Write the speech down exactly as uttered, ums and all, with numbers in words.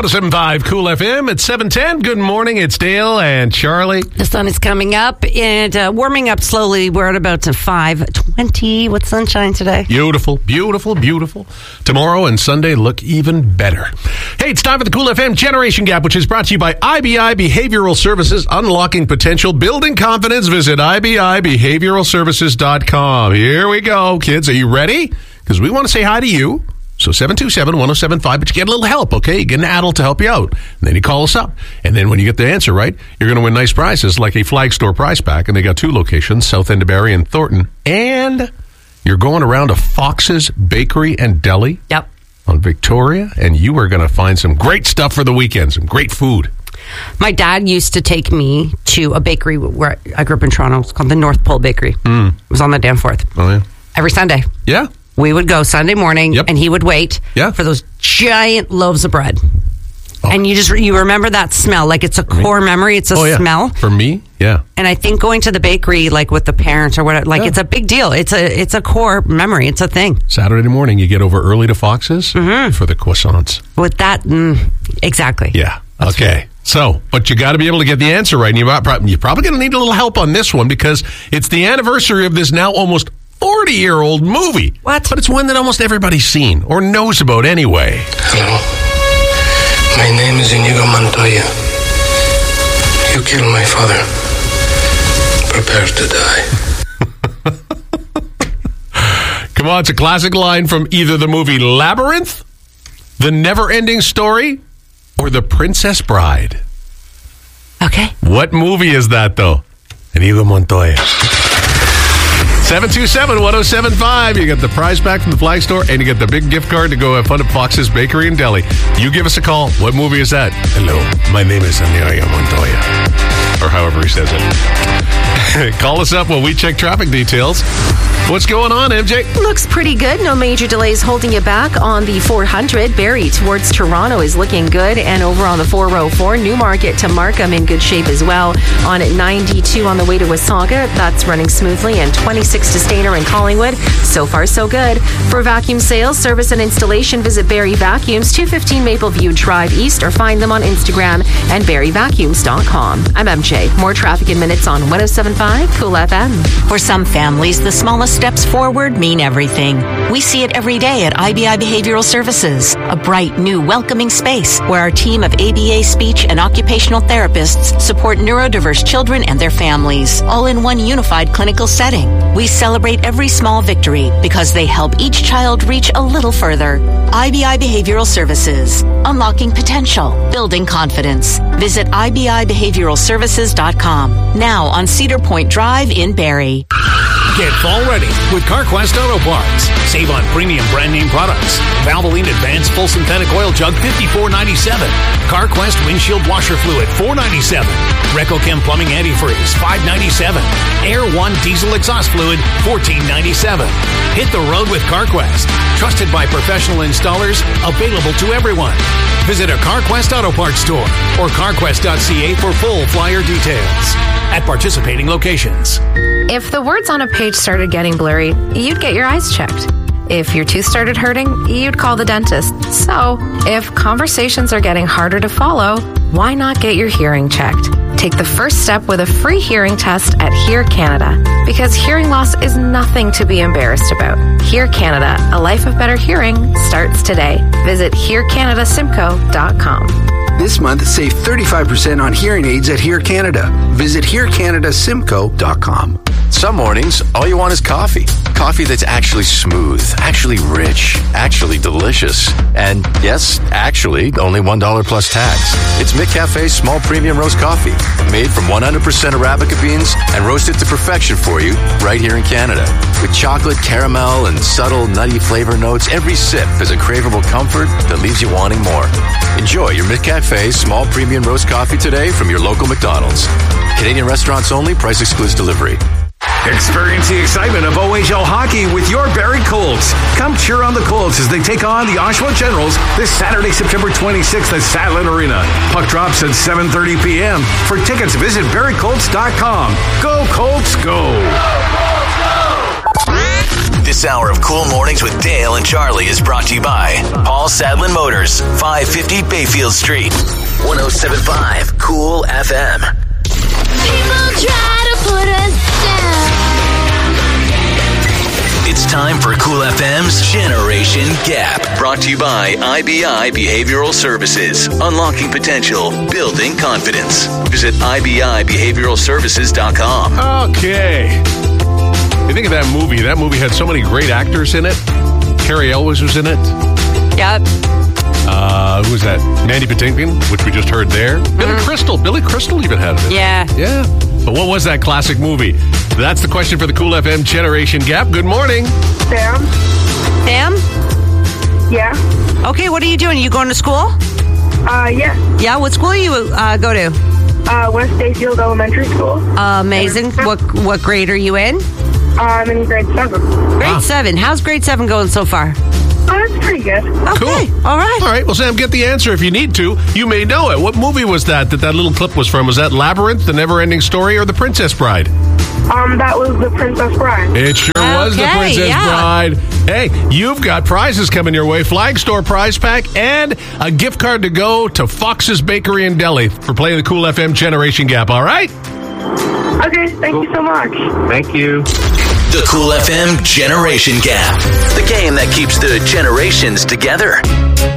one oh seven point five Cool F M at seven ten. Good morning. It's Dale and Charlie. The sun is coming up and uh, warming up slowly. We're at about to five twenty with sunshine today. Beautiful, beautiful, beautiful. Tomorrow and Sunday look even better. Hey, it's time for the Cool F M Generation Gap, which is brought to you by I B I Behavioral Services, unlocking potential, building confidence. Visit I B I behavioral services dot com. Here we go, kids. Are you ready? Because we want to say hi to you. So seven two seven, one oh seven five, but you get a little help, okay? You get an adult to help you out. And then you call us up. And then when you get the answer right, you're going to win nice prizes like a Flag Store prize pack. And they got two locations, South End of Barrie and Thornton. And you're going around to Fox's Bakery and Deli. Yep. On Victoria. And you are going to find some great stuff for the weekend, some great food. My dad used to take me to a bakery where I grew up in Toronto. It's called the North Pole Bakery. Mm. It was on the Danforth. Oh, yeah. Every Sunday. Yeah. We would go Sunday morning, yep. and he would wait yeah. for those giant loaves of bread. Oh. And you just you remember that smell. Like, it's a core memory. It's a oh, yeah. smell. For me, yeah. And I think going to the bakery, like with the parents or whatever, like yeah. it's a big deal. It's a it's a core memory. It's a thing. Saturday morning, you get over early to Fox's mm-hmm. for the croissants. With that, mm, exactly. Yeah. That's okay. Right. So, but you got to be able to get the answer right. And you're probably, you're probably going to need a little help on this one because it's the anniversary of this now almost forty-year-old movie. What? But it's one that almost everybody's seen or knows about anyway. Hello. My name is Inigo Montoya. You killed my father. Prepare to die. Come on, it's a classic line from either the movie Labyrinth, The Never-Ending Story, or The Princess Bride. Okay. What movie is that, though? Inigo Montoya. seven two seven, one oh seven five. You get the prize pack from the Flag Store, and you get the big gift card to go have fun at Fox's Bakery and Deli. You give us a call. What movie is that? Hello, my name is Inigo Montoya. Or however he says it. Call us up while we check traffic details. What's going on, M J? Looks pretty good. No major delays holding you back on the four hundred. Barrie towards Toronto is looking good. And over on the four oh four, Newmarket to Markham in good shape as well. On ninety-two on the way to Wasaga, that's running smoothly. And twenty-six to Stayner and Collingwood. So far, so good. For vacuum sales, service, and installation, visit Barrie Vacuums, two fifteen Mapleview Drive East, or find them on Instagram and barrie vacuums dot com. I'm M J. More traffic in minutes on one oh seven point five Cool F M. For some families, the smallest steps forward mean everything. We see it every day at I B I Behavioral Services, a bright, new, welcoming space where our team of A B A speech and occupational therapists support neurodiverse children and their families, all in one unified clinical setting. We celebrate every small victory because they help each child reach a little further. I B I Behavioral Services, unlocking potential, building confidence. Visit I B I behavioral services dot com. Now on Cedar Point Drive in Barrie. Get fall ready with CarQuest Auto Parts. Save on premium brand name products. Valvoline Advanced Full Synthetic Oil Jug fifty-four ninety-seven. CarQuest Windshield Washer Fluid four ninety-seven. RecoChem Plumbing Antifreeze five ninety-seven. Air One Diesel Exhaust Fluid fourteen ninety-seven. Hit the road with CarQuest. Trusted by professional installers, available to everyone. Visit a CarQuest Auto Parts store or carquest dot c a for full flyer details at participating locations. If the words on a page started getting blurry, you'd get your eyes checked. If your tooth started hurting, you'd call the dentist. So, if conversations are getting harder to follow, why not get your hearing checked? Take the first step with a free hearing test at Hear Canada. Because hearing loss is nothing to be embarrassed about. Hear Canada, a life of better hearing, starts today. Visit hear canada simco dot com. This month, save thirty-five percent on hearing aids at Hear Canada. Visit hear canada simco dot com. Some mornings, all you want is coffee. Coffee that's actually smooth, actually rich, actually delicious. And yes, actually, only one dollar plus tax. It's McCafe's small premium roast coffee, made from one hundred percent Arabica beans and roasted to perfection for you right here in Canada. With chocolate, caramel, and subtle nutty flavor notes, every sip is a craveable comfort that leaves you wanting more. Enjoy your McCafe's small premium roast coffee today from your local McDonald's. Canadian restaurants only, price excludes delivery. Experience the excitement of O H L hockey with your Barrie Colts. Come cheer on the Colts as they take on the Oshawa Generals this Saturday, September twenty-sixth at Saddler Arena. Puck drops at seven thirty p.m. For tickets, visit barrie colts dot com. Go Colts, go! This hour of Cool Mornings with Dale and Charlie is brought to you by Paul Sadlin Motors, five fifty Bayfield Street, one oh seven point five Cool F M. People try to put us down. It's time for Cool F M's Generation Gap. Brought to you by I B I Behavioral Services. Unlocking potential, building confidence. Visit I B I behavioral services dot com. Okay. You think of that movie. That movie had so many great actors in it. Carrie Elwes was in it. Yep. Uh, who was that? Mandy Patinkin, which we just heard there. Mm-hmm. Billy Crystal. Billy Crystal even had it. Yeah. Yeah. But what was that classic movie? That's the question for the Cool F M Generation Gap. Good morning. Sam. Sam? Yeah. Okay, what are you doing? You going to school? Uh, yeah. Yeah, what school you uh, go to? Uh, West Dayfield Elementary School. Uh, amazing. What what grade are you in? Uh, I'm in grade seven. Grade Wow. seven. How's grade seven going so far? Oh, that's pretty good. Okay. Cool. All right. All right. Well, Sam, get the answer if you need to. You may know it. What movie was that that that little clip was from? Was that Labyrinth, The Never-Ending Story, or The Princess Bride? Um, that was The Princess Bride. It sure was The Okay, Princess yeah. Bride. Hey, you've got prizes coming your way. Flag Store prize pack and a gift card to go to Fox's Bakery and Deli for playing the Cool F M Generation Gap. All right? Okay, thank you so much. Thank you. The Cool F M Generation Gap. The game that keeps the generations together.